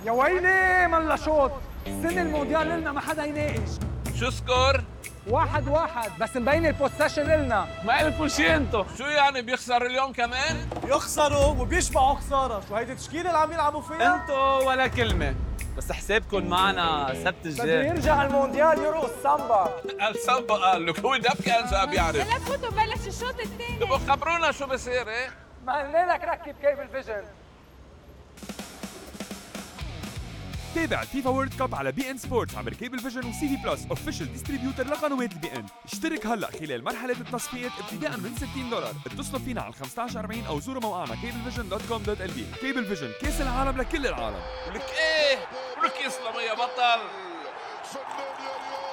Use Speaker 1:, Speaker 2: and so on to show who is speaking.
Speaker 1: يا ويلي ملا شوط. السنة المونديال لنا ما حدا يناقش.
Speaker 2: شو سكور؟
Speaker 1: 1-1 بس مبين البوسيشن لنا.
Speaker 3: ما لكم شيء انتو.
Speaker 2: شو يعني بيخسر اليوم كمان؟
Speaker 4: يخسروا وبيشبعوا خساره، شو هيدي التشكيله اللي عم يلعبوا فيها؟
Speaker 3: انتو ولا كلمة، بس حسابكم معنا سبت
Speaker 1: بده
Speaker 3: الجاي.
Speaker 1: يرجع المونديال يرقص سامبا.
Speaker 2: السامبا قال لك هو دب كان شو بيعرف.
Speaker 5: هلا فوتوا بلش الشوط الثاني.
Speaker 2: تبقوا خبرونا شو بصير ايه؟
Speaker 1: ما قلنا لك ركب كيبل فيجن.
Speaker 6: تابع الفيفا وورلد كاب على بي ان سبورتس عبر كيبل فيجن وسي في بلس اوفيشال ديستريبيوتر لقنوات البي ان. اشترك هلا خلال مرحلة التصفيات ابتداء من $60. اتصلوا فينا على 1540 او زوروا موقعنا cablevision.com.lb. كيبل فيجن، كاس العالم لكل العالم.
Speaker 2: ولك ايه؟ ولك يسلم يا بطل.